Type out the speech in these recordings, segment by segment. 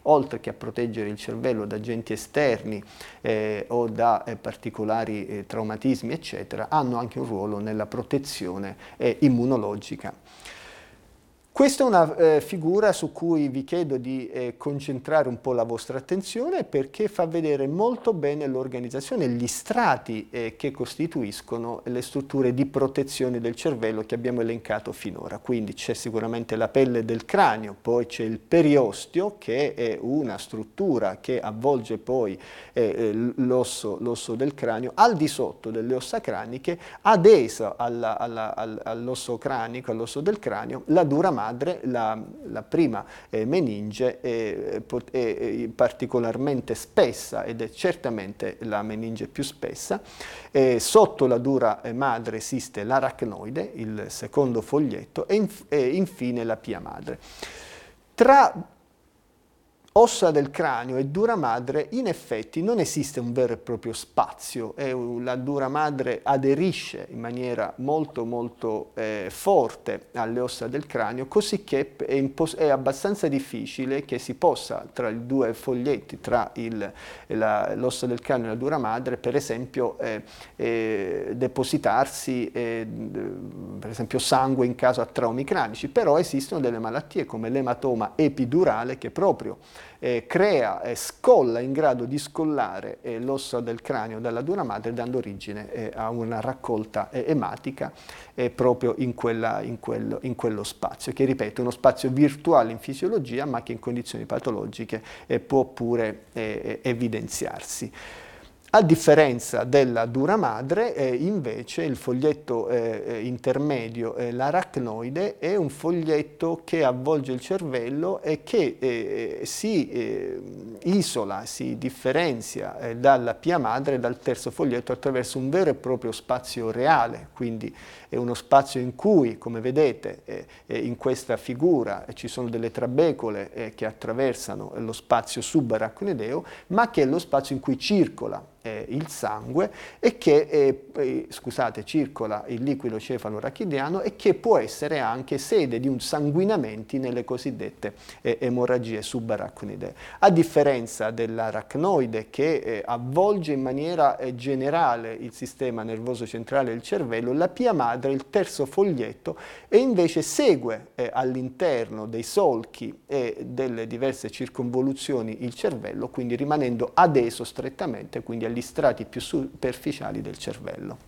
oltre che a proteggere il cervello da agenti esterni o da particolari traumatismi, eccetera, hanno anche un ruolo nella protezione immunologica. Questa è una figura su cui vi chiedo di concentrare un po' la vostra attenzione, perché fa vedere molto bene l'organizzazione, gli strati che costituiscono le strutture di protezione del cervello che abbiamo elencato finora. Quindi c'è sicuramente la pelle del cranio, poi c'è il periosteo, che è una struttura che avvolge poi l'osso del cranio, al di sotto delle ossa craniche, adesa all'osso cranico, all'osso del cranio, la dura madre, la prima meninge è particolarmente spessa, ed è certamente la meninge più spessa. Sotto la dura madre esiste l'aracnoide, il secondo foglietto, e infine la pia madre. Tra ossa del cranio e dura madre in effetti non esiste un vero e proprio spazio, la dura madre aderisce in maniera molto forte alle ossa del cranio, così che è abbastanza difficile che si possa, tra i due foglietti, tra l'ossa del cranio e la dura madre, per esempio depositarsi per esempio sangue in caso a traumi cranici. Però esistono delle malattie come l'ematoma epidurale che proprio crea scolla in grado di scollare l'ossa del cranio dalla dura madre, dando origine a una raccolta ematica proprio in quello spazio, che ripeto è uno spazio virtuale in fisiologia, ma che in condizioni patologiche può pure evidenziarsi. A differenza della dura madre, invece, il foglietto intermedio, l'aracnoide, è un foglietto che avvolge il cervello e che si isola, si differenzia dalla pia madre, dal terzo foglietto, attraverso un vero e proprio spazio reale. Quindi è uno spazio in cui, come vedete in questa figura, ci sono delle trabecole che attraversano lo spazio subaracnoideo, ma che è lo spazio in cui circola il sangue e che, circola il liquido cefalorachidiano, e che può essere anche sede di un sanguinamenti nelle cosiddette emorragie subaracnoidee. A differenza dell'aracnoide, che avvolge in maniera generale il sistema nervoso centrale del cervello, la pia madre, il terzo foglietto, e invece segue all'interno dei solchi e delle diverse circonvoluzioni il cervello, quindi rimanendo adeso strettamente, quindi agli strati più superficiali del cervello.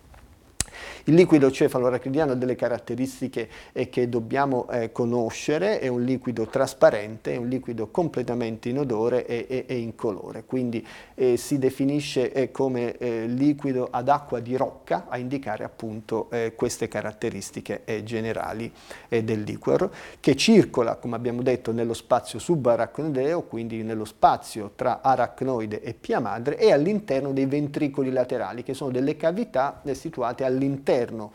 Il liquido cefalorachidiano ha delle caratteristiche che dobbiamo conoscere: è un liquido trasparente, è un liquido completamente inodore e incolore, quindi si definisce come liquido ad acqua di rocca, a indicare appunto queste caratteristiche generali del liquor, che circola, come abbiamo detto, nello spazio subaracnoideo, quindi nello spazio tra aracnoide e pia madre, e all'interno dei ventricoli laterali, che sono delle cavità situate all'interno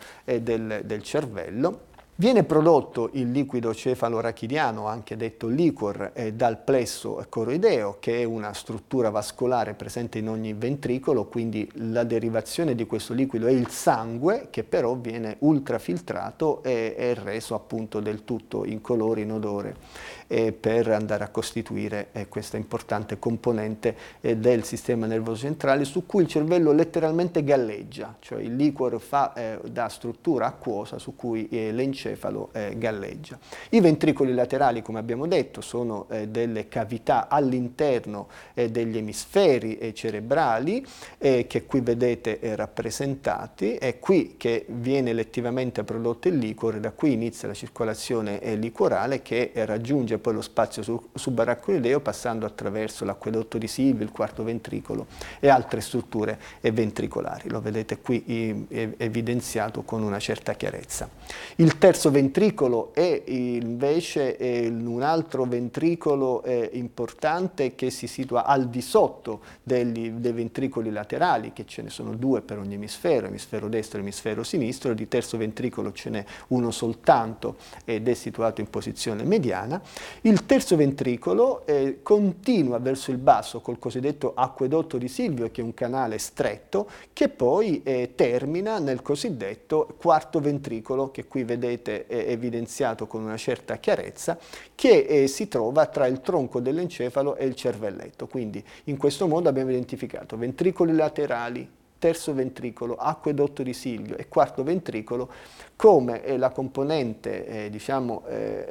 del cervello. Viene prodotto il liquido cefalorachidiano, anche detto liquor, dal plesso coroideo, che è una struttura vascolare presente in ogni ventricolo, quindi la derivazione di questo liquido è il sangue, che però viene ultrafiltrato e è reso appunto del tutto incolore, inodore, per andare a costituire questa importante componente del sistema nervoso centrale, su cui il cervello letteralmente galleggia, cioè il liquor fa da struttura acquosa su cui l'encefalo galleggia. I ventricoli laterali, come abbiamo detto, sono delle cavità all'interno degli emisferi cerebrali, che qui vedete rappresentati. È qui che viene lettivamente prodotto il liquor, e da qui inizia la circolazione liquorale, che raggiunge poi lo spazio subaracnoideo, passando attraverso l'acquedotto di Silvi, il quarto ventricolo e altre strutture ventricolari. Lo vedete qui evidenziato con una certa chiarezza. Il terzo ventricolo è invece un altro ventricolo importante, che si situa al di sotto dei ventricoli laterali, che ce ne sono due per ogni emisfero destro e emisfero sinistro. Di terzo ventricolo ce n'è uno soltanto ed è situato in posizione mediana. Il terzo ventricolo continua verso il basso col cosiddetto acquedotto di Silvio, che è un canale stretto, che poi termina nel cosiddetto quarto ventricolo, che qui vedete evidenziato con una certa chiarezza, che si trova tra il tronco dell'encefalo e il cervelletto. Quindi in questo modo abbiamo identificato ventricoli laterali, terzo ventricolo, acquedotto di Silvio e quarto ventricolo come la componente diciamo,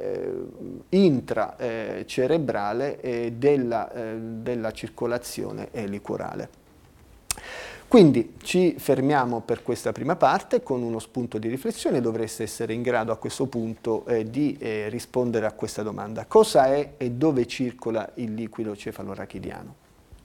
intracerebrale della circolazione liquorale. Quindi ci fermiamo per questa prima parte con uno spunto di riflessione. Dovreste essere in grado a questo punto di rispondere a questa domanda: cosa è e dove circola il liquido cefalorachidiano?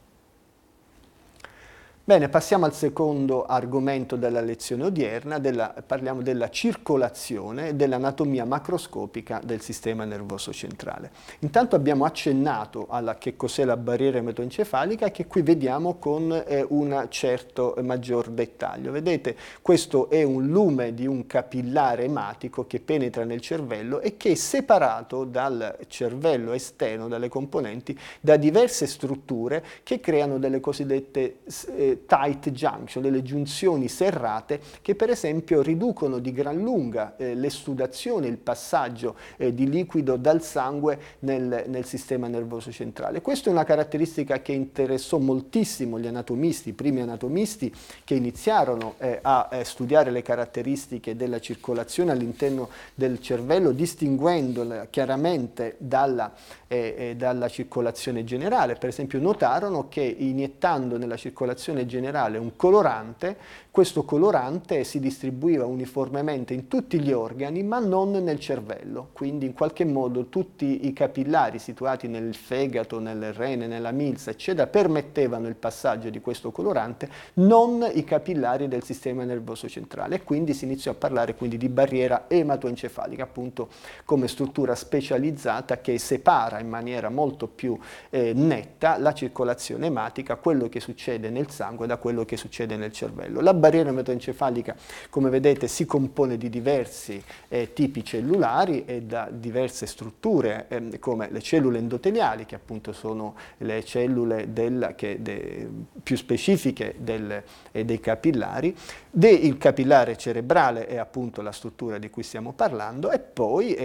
Bene, passiamo al secondo argomento della lezione odierna, parliamo della circolazione e dell'anatomia macroscopica del sistema nervoso centrale. Intanto abbiamo accennato alla che cos'è la barriera ematoencefalica, che qui vediamo con un certo maggior dettaglio. Vedete, questo è un lume di un capillare ematico che penetra nel cervello e che è separato dal cervello esterno, dalle componenti, da diverse strutture che creano delle cosiddette tight junction, delle giunzioni serrate che per esempio riducono di gran lunga l'essudazione, il passaggio di liquido dal sangue nel sistema nervoso centrale. Questa è una caratteristica che interessò moltissimo gli anatomisti, i primi anatomisti che iniziarono a studiare le caratteristiche della circolazione all'interno del cervello, distinguendola chiaramente dalla circolazione generale. Per esempio notarono che iniettando nella circolazione generale un colorante, questo colorante si distribuiva uniformemente in tutti gli organi ma non nel cervello, quindi in qualche modo tutti i capillari situati nel fegato, nel rene, nella milza eccetera permettevano il passaggio di questo colorante, non i capillari del sistema nervoso centrale, e quindi si iniziò a parlare quindi di barriera ematoencefalica, appunto come struttura specializzata che separa in maniera molto più netta la circolazione ematica, quello che succede nel sangue da quello che succede nel cervello. La barriera ematoencefalica, come vedete, si compone di diversi tipi cellulari e da diverse strutture come le cellule endoteliali, che appunto sono le cellule più specifiche dei capillari. Il capillare cerebrale è appunto la struttura di cui stiamo parlando, e poi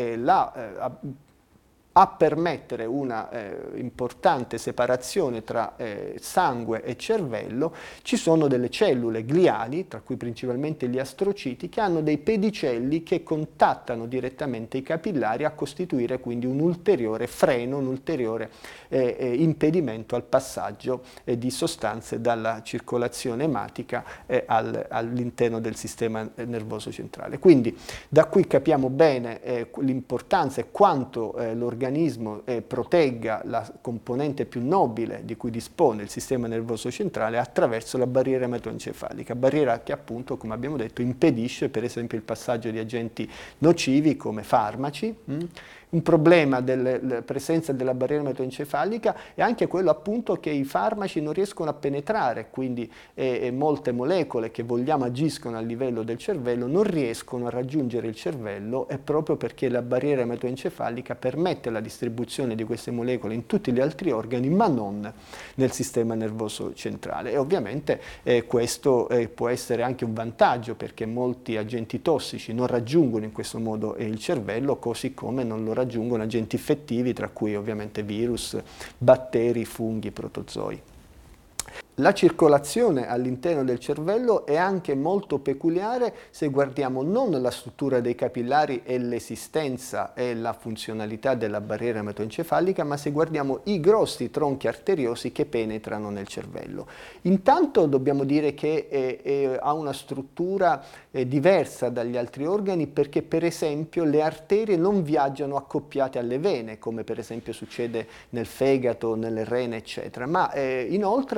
a permettere una importante separazione tra sangue e cervello ci sono delle cellule gliali, tra cui principalmente gli astrociti, che hanno dei pedicelli che contattano direttamente i capillari, a costituire quindi un ulteriore freno, un ulteriore impedimento al passaggio di sostanze dalla circolazione ematica all'interno del sistema nervoso centrale. Quindi da qui capiamo bene l'importanza e quanto l'organismo protegga la componente più nobile di cui dispone il sistema nervoso centrale attraverso la barriera ematoencefalica, barriera che appunto, come abbiamo detto, impedisce per esempio il passaggio di agenti nocivi come farmaci. Un problema della presenza della barriera ematoencefalica è anche quello appunto che i farmaci non riescono a penetrare, quindi molte molecole che vogliamo agiscono a livello del cervello non riescono a raggiungere il cervello, è proprio perché la barriera ematoencefalica permette la distribuzione di queste molecole in tutti gli altri organi ma non nel sistema nervoso centrale, e ovviamente questo può essere anche un vantaggio, perché molti agenti tossici non raggiungono in questo modo il cervello, così come non lo raggiungono agenti infettivi, tra cui ovviamente virus, batteri, funghi, protozoi. La circolazione all'interno del cervello è anche molto peculiare se guardiamo non la struttura dei capillari e l'esistenza e la funzionalità della barriera ematoencefalica, ma se guardiamo i grossi tronchi arteriosi che penetrano nel cervello. Intanto dobbiamo dire che ha una struttura diversa dagli altri organi, perché per esempio le arterie non viaggiano accoppiate alle vene, come per esempio succede nel fegato, nelle rene eccetera, ma inoltre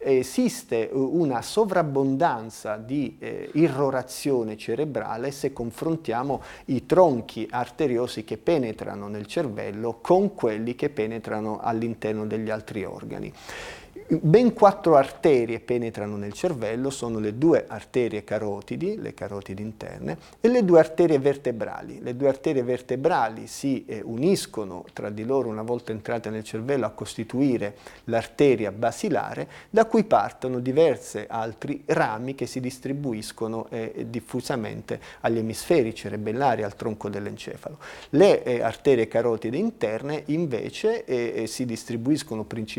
esiste una sovrabbondanza di irrorazione cerebrale se confrontiamo i tronchi arteriosi che penetrano nel cervello con quelli che penetrano all'interno degli altri organi. Ben 4 arterie penetrano nel cervello, sono le 2 arterie carotidi, le carotidi interne, e le 2 arterie vertebrali. Le 2 arterie vertebrali si uniscono tra di loro una volta entrate nel cervello a costituire l'arteria basilare, da cui partono diversi altri rami che si distribuiscono diffusamente agli emisferi cerebellari e al tronco dell'encefalo. Le arterie carotide interne invece si distribuiscono principalmente